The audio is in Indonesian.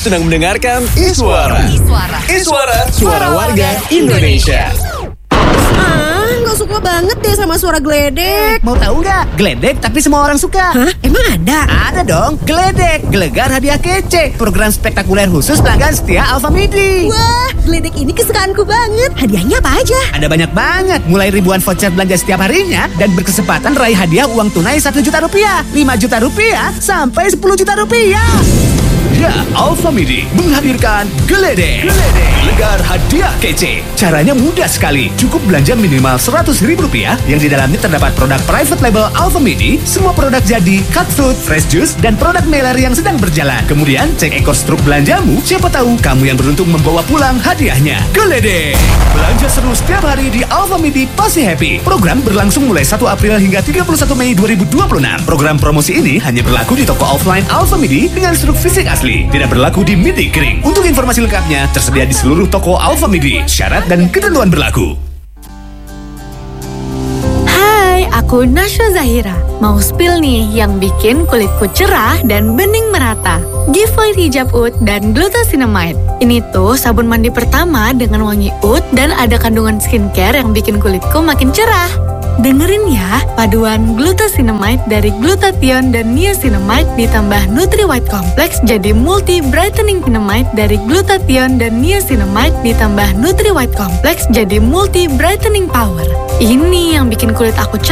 sedang mendengarkan Iswara. Iswara, suara warga Indonesia. Nggak suka banget deh sama suara geledek. Mau tahu nggak? Geledek tapi semua orang suka. Hah? Emang ada? Ada dong, Geledek, Gelegar Hadiah Kece. Program spektakuler khusus pelanggan setia Alfa Midi. Wah, geledek ini kesukaanku banget. Hadiahnya apa aja? Ada banyak banget, mulai ribuan voucher belanja setiap harinya dan berkesempatan raih hadiah uang tunai 1 juta rupiah, 5 juta rupiah, sampai 10 juta rupiah. Ya, Alfa Midi menghadirkan Geledek. Gelegar Hadiah Kece. Caranya mudah sekali. Cukup belanja minimal Rp100.000 yang di dalamnya terdapat produk private label Alfa Midi, semua produk jadi, cut fruit, fresh juice, dan produk mailer yang sedang berjalan. Kemudian cek ekor struk belanjamu, siapa tahu kamu yang beruntung membawa pulang hadiahnya. Geledek. Belanja seru setiap hari di Alfa Midi pasti happy. Program berlangsung mulai 1 April hingga 31 Mei 2026. Program promosi ini hanya berlaku di toko offline Alfa Midi dengan struk fisik asli. Tidak berlaku di Midi Kering. Untuk informasi lengkapnya tersedia di seluruh toko Alfa Midi. Syarat dan ketentuan berlaku. Hai, aku Nasya Zahira. Mau spill nih yang bikin kulitku cerah dan bening merata. Givoid Hijab Oud dan Glucosinamide. Ini tuh sabun mandi pertama dengan wangi oud dan ada kandungan skincare yang bikin kulitku makin cerah. Dengerin ya, paduan Glucosinamide dari glutathione dan niacinamide ditambah Nutri White Complex jadi multi brightening cinnamide dari glutathione dan niacinamide ditambah Nutri White Complex jadi multi brightening power. Ini yang bikin kulit aku cerah.